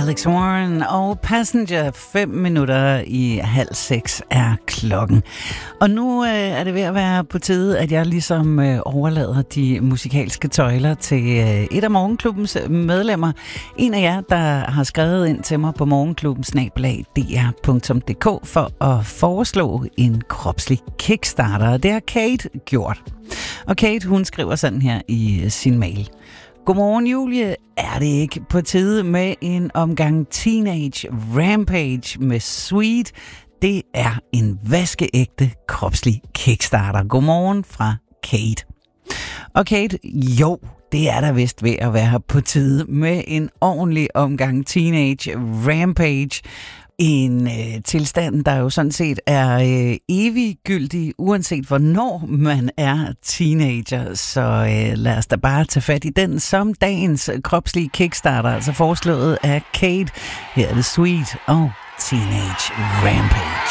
Alex Warren og Passenger. 5 minutter i 5:30 er klokken. Og nu er det ved at være på tide, at jeg ligesom overlader de musikalske tøjler til et af Morgenklubbens medlemmer. En af jer, der har skrevet ind til mig på morgenklubben@dr.dk for at foreslå en kropslig kickstarter. Det har Kate gjort. Og Kate, hun skriver sådan her i sin mail. Godmorgen, Julie. Er det ikke på tide med en omgang Teenage Rampage med Sweet? Det er en vaskeægte kropslig kickstarter. Godmorgen fra Kate. Og Kate, jo, det er der vist ved at være på tide med en ordentlig omgang Teenage Rampage. En tilstand, der jo sådan set er eviggyldig, uanset hvornår man er teenager. Så lad os da bare tage fat i den som dagens kropslige kickstarter, altså foreslået af Kate. Her er det Sweet og Teenage Rampage.